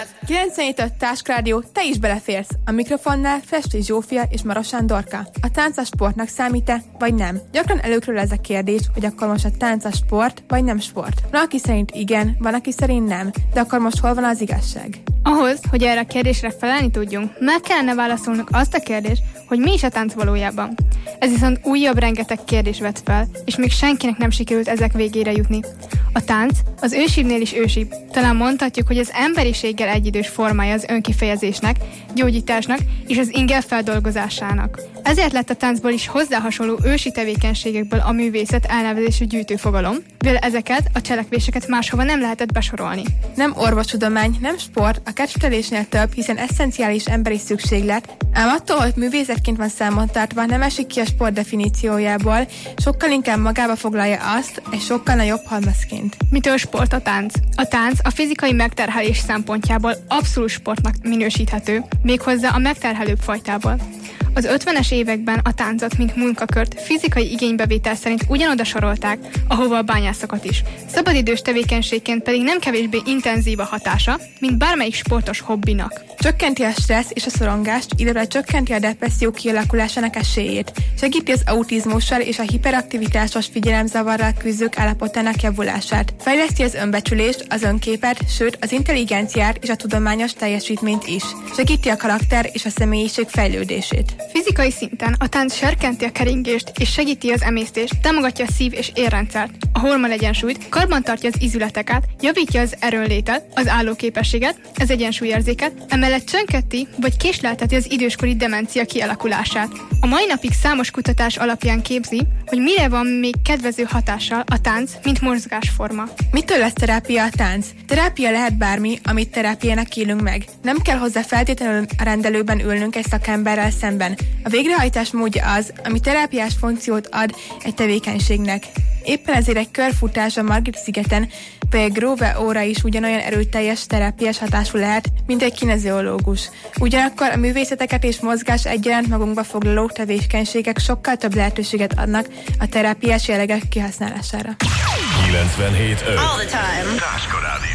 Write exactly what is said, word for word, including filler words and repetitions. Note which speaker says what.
Speaker 1: kilencvenhét öt Táskrádió, te is beleférsz. A mikrofonnál Festi Zsófia és Marosán Dorka. A tánc a sportnak számít-e, vagy nem? Gyakran előkerül ez a kérdés, hogy akkor most a tánc a sport, vagy nem sport. Van, aki szerint igen, van, aki szerint nem. De akkor most hol van az igazság?
Speaker 2: Ahhoz, hogy erre a kérdésre felelni tudjunk, meg kellene válaszolnunk azt a kérdést, hogy mi is a tánc valójában. Ez viszont újabb rengeteg kérdés vet fel, és még senkinek nem sikerült ezek végére jutni. A tánc az ősibbnél is ősibb. Talán mondhatjuk, hogy az emberiséggel egyidős formája az önkifejezésnek, gyógyításnak és az inger feldolgozásának. Ezért lett a táncból is hozzá hasonló ősi tevékenységekből a művészet elnevezésű gyűjtőfogalom, mivel ezeket a cselekvéseket máshova nem lehetett besorolni.
Speaker 1: Nem orvostudomány, nem sport, a kedvtelésnél több, hiszen eszenciális emberi szükséglet, ám attól, hogy művészetként van számon tartva, nem esik ki a sport definíciójából, sokkal inkább magába foglalja azt, egy sokkal nagyobb halmazként.
Speaker 2: Mitől sport a tánc? A tánc a fizikai megterhelés szempontjából abszolút sportnak minősíthető, méghozzá a megterhelőbb fajtából. Az ötvenes években a táncot, mint munkakört fizikai igénybevétel szerint ugyanoda sorolták, ahova a bányászokat is. Szabadidős tevékenységként pedig nem kevésbé intenzív a hatása, mint bármelyik sportos hobbinak.
Speaker 1: Csökkenti a stressz és a szorongást, illetve csökkenti a depresszió kialakulásának esélyét. Segíti az autizmussal és a hiperaktivitásos figyelemzavarral küzdők állapotának javulását. Fejleszti az önbecsülést, az önképet, sőt az intelligenciát és a tudományos teljesítményt is. Segíti a karakter és a személyiség fejlődését.
Speaker 2: Fizikai szinten a tánc serkenti a keringést és segíti az emésztést, támogatja a szív- és érrendszert, a hormon egyensúlyt, karbantartja az ízületeket, javítja az erőnlétet, az állóképességet, az egyensúlyérzéket, emellett csökkenti vagy késlelteti az időskori demencia kialakulását. A mai napig számos kutatás alapján képzi, hogy mire van még kedvező hatással a tánc, mint mozgásforma.
Speaker 1: Mitől lesz terápia a tánc? Terápia lehet bármi, amit terápiának élünk meg. Nem kell hozzá feltétlenül a rendelőben ülnünk egy szakemberrel szemben. A végrehajtás módja az, ami terápiás funkciót ad egy tevékenységnek. Éppen ezért egy körfutás a Margit-szigeten, vagy egy Grove óra is ugyanolyan erőteljes terápiás hatású lehet, mint egy kineziológus. Ugyanakkor a művészeteket és mozgás egyaránt magunkba foglaló tevékenységek sokkal több lehetőséget adnak a terápiás jellegek kihasználására.
Speaker 3: kilencvenhét öt All the time.